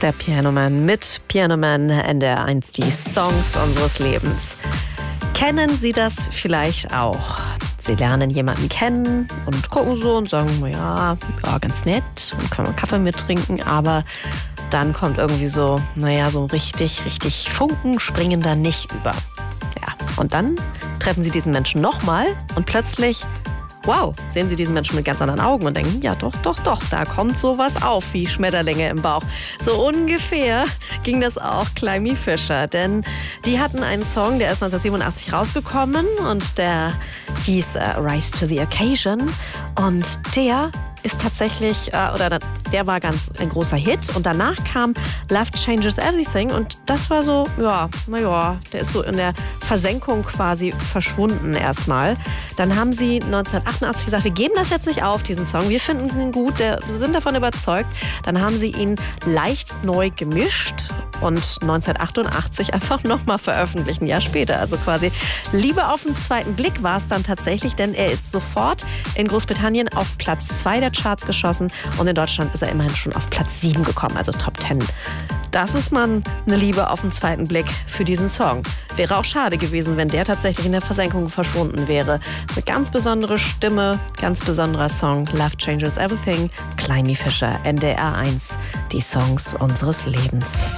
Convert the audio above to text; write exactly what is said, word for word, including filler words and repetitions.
Der Piano Man mit Piano Man N D R eins, die Songs unseres Lebens. Kennen Sie das vielleicht auch? Sie lernen jemanden kennen und gucken so und sagen, ja, ja, ganz nett und können einen Kaffee mittrinken, aber dann kommt irgendwie so, naja, so richtig, richtig Funken springen da nicht über. Ja, und dann treffen Sie diesen Menschen nochmal und plötzlich, wow, sehen Sie diesen Menschen mit ganz anderen Augen und denken, ja doch, doch, doch, da kommt sowas auf wie Schmetterlinge im Bauch. So ungefähr ging das auch Climie Fischer, denn die hatten einen Song, der ist neunzehnhundertsiebenundachtzig rausgekommen und der hieß uh, Rise to the Occasion und der ist tatsächlich, äh, oder der war ganz ein großer Hit und danach kam Love Changes Everything und das war so, ja, naja, der ist so in der Versenkung quasi verschwunden erstmal. Dann haben sie neunzehnhundertachtundachtzig gesagt, wir geben das jetzt nicht auf, diesen Song, wir finden ihn gut, wir sind davon überzeugt. Dann haben sie ihn leicht neu gemischt und neunzehnhundertachtundachtzig einfach nochmal veröffentlicht, ein Jahr später. Also quasi Liebe auf den zweiten Blick war es dann tatsächlich, denn er ist sofort in Großbritannien auf Platz zwei der Charts geschossen und in Deutschland ist er immerhin schon auf Platz sieben gekommen, also Top zehn. Das ist man eine Liebe auf den zweiten Blick für diesen Song. Wäre auch schade gewesen, wenn der tatsächlich in der Versenkung verschwunden wäre. Eine ganz besondere Stimme, ganz besonderer Song, Love Changes Everything, Climie Fischer, N D R eins, die Songs unseres Lebens.